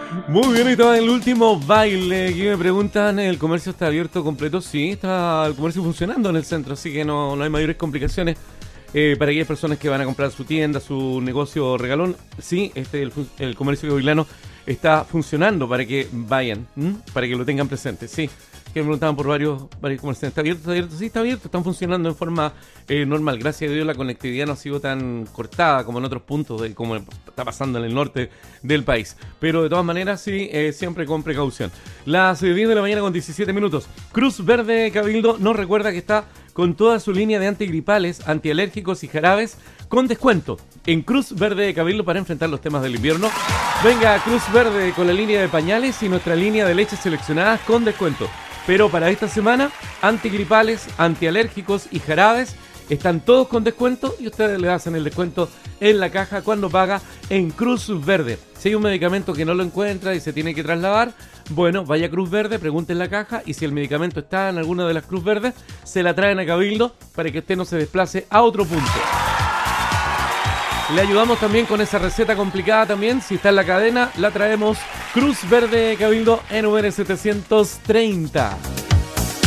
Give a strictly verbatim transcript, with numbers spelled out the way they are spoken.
Muy bien, y estaba en el último baile. Aquí me preguntan, ¿el comercio está abierto completo? Sí, está el comercio funcionando en el centro, así que no, no hay mayores complicaciones. Eh, para aquellas personas que van a comprar su tienda, su negocio regalón, sí, este el, el comercio gavilano está funcionando para que vayan, ¿m? Para que lo tengan presente, sí. Que me preguntaban por varios, varios comerciantes. ¿Está abierto? ¿Está abierto? Sí, está abierto. Están funcionando en forma eh, normal. Gracias a Dios la conectividad no ha sido tan cortada como en otros puntos, de, como está pasando en el norte del país. Pero de todas maneras, sí, eh, siempre con precaución. Las eh, diez de la mañana con diecisiete minutos. Cruz Verde Cabildo nos recuerda que está con toda su línea de antigripales, antialérgicos y jarabes con descuento en Cruz Verde Cabildo para enfrentar los temas del invierno. Venga, Cruz Verde con la línea de pañales y nuestra línea de leches seleccionadas con descuento. Pero para esta semana, antigripales, antialérgicos y jarabes están todos con descuento y ustedes le hacen el descuento en la caja cuando paga en Cruz Verde. Si hay un medicamento que no lo encuentra y se tiene que trasladar, bueno, vaya a Cruz Verde, pregunte en la caja y si el medicamento está en alguna de las Cruz Verdes, se la traen a Cabildo para que usted no se desplace a otro punto. Le ayudamos también con esa receta complicada también. Si está en la cadena, la traemos Cruz Verde Cabildo N U R setecientos treinta.